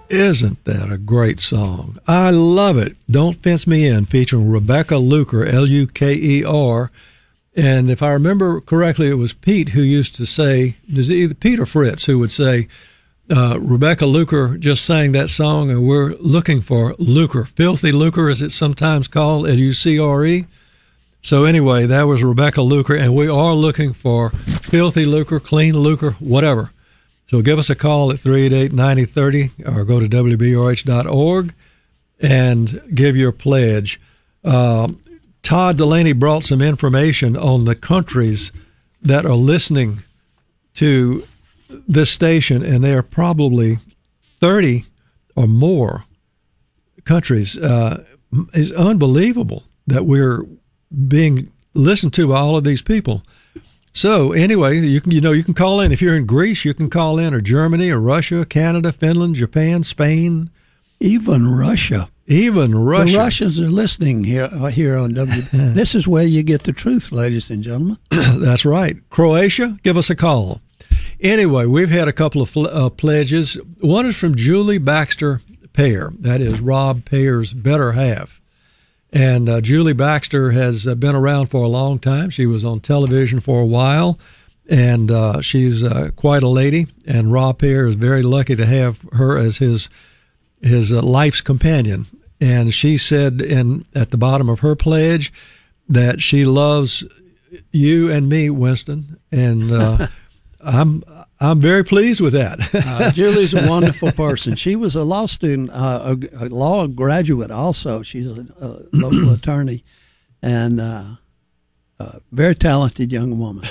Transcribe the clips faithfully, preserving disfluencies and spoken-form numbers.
Isn't that a great song? I love it. Don't Fence Me In, featuring Rebecca Luker, L U K E R. And if I remember correctly, it was Pete who used to say, is it either Pete or Fritz who would say, uh, Rebecca Luker just sang that song, and we're looking for lucre, filthy lucre, as it's sometimes called, L U C R E. So anyway, that was Rebecca Luker, and we are looking for filthy lucre, clean lucre, whatever. So give us a call at three eight eight, nine zero three zero or go to W B R H dot org and give your pledge. Uh, Todd Delaney brought some information on the countries that are listening to this station, and there are probably thirty or more countries. Uh, it's unbelievable that we're being listened to by all of these people. So anyway, you can you know you can call in if you're in Greece. You can call in, or Germany, or Russia, Canada, Finland, Japan, Spain, even Russia. Even Russia. The Russians are listening here here on W. This is where you get the truth, ladies and gentlemen. That's right. Croatia, give us a call. Anyway, we've had a couple of uh, pledges. One is from Julie Baxter Payer. That is Rob Payer's better half. And uh, Julie Baxter has uh, been around for a long time. She was on television for a while, and uh, she's uh, quite a lady. And Rob Payer is very lucky to have her as his his uh, life's companion. And she said in at the bottom of her pledge that she loves you and me, Winston, and uh, I'm I'm very pleased with that. uh, Julie's a wonderful person. She was a law student, uh, a, a law graduate also. She's a, a local attorney, and uh, a very talented young woman.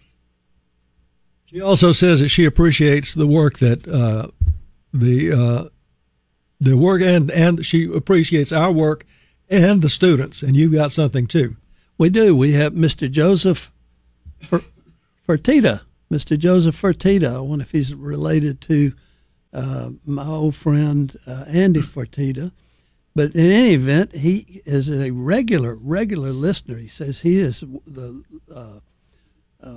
She also says that she appreciates the work that uh, the uh, the work and and she appreciates our work and the students. And you've got something too. We do. We have Mister Joseph Fertitta. Mister Joseph Fertitta. I wonder if he's related to uh, my old friend uh, Andy Fertitta. But in any event, he is a regular, regular listener. He says he is the uh, uh,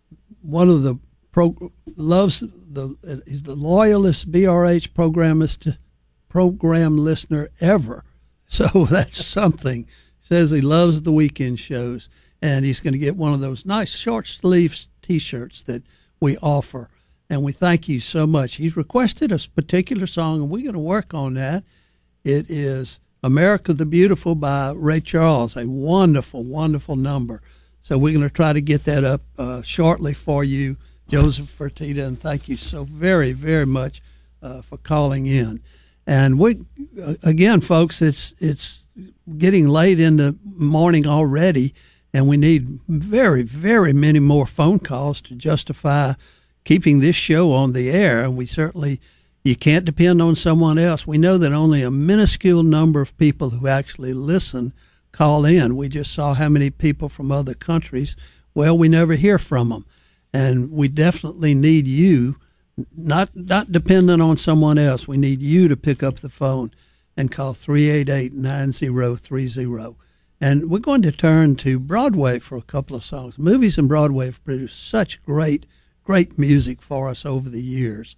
one of the pro, loves the he's the loyalist B R H programmist program listener ever. So that's something. He says he loves the weekend shows, and he's going to get one of those nice short sleeves T-shirts that we offer, and we thank you so much. He's requested a particular song, and we're going to work on that. It is America the Beautiful by Ray Charles, a wonderful, wonderful number. So we're going to try to get that up uh, shortly for you, Joseph Fertitta, and thank you so very, very much uh, for calling in. And we, uh, again, folks, it's it's getting late in the morning already, and we need very, very many more phone calls to justify keeping this show on the air. And we certainly, you can't depend on someone else. We know that only a minuscule number of people who actually listen call in. We just saw how many people from other countries. Well, we never hear from them. And we definitely need you, not not dependent on someone else. We need you to pick up the phone and call three eight eight, nine zero three zero. And we're going to turn to Broadway for a couple of songs. Movies and Broadway have produced such great, great music for us over the years.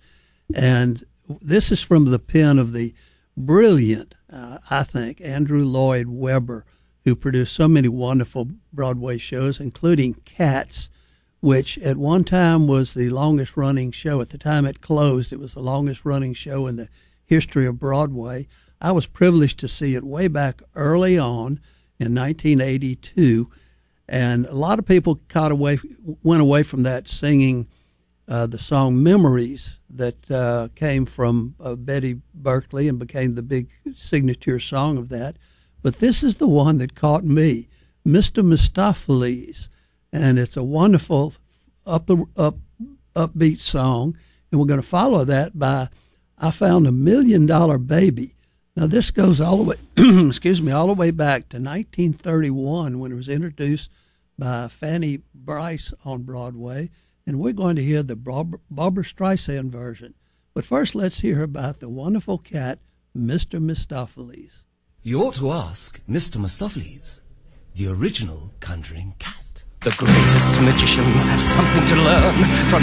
And this is from the pen of the brilliant, uh, I think, Andrew Lloyd Webber, who produced so many wonderful Broadway shows, including Cats, which at one time was the longest-running show. At the time it closed, it was the longest-running show in the history of Broadway. I was privileged to see it way back early on in nineteen eighty-two, and a lot of people caught away, went away from that singing uh, the song Memories that uh, came from uh, Betty Berkeley and became the big signature song of that. But this is the one that caught me, Mister Mistopheles, and it's a wonderful up, up, upbeat song, and we're going to follow that by I Found a Million Dollar Baby. Now, this goes all the way, excuse me, all the way back to nineteen thirty-one when it was introduced by Fanny Brice on Broadway, and we're going to hear the Barbra Streisand version. But first, let's hear about the wonderful cat, Mister Mistopheles. You ought to ask Mister Mistopheles, the original conjuring cat. The greatest magicians have something to learn from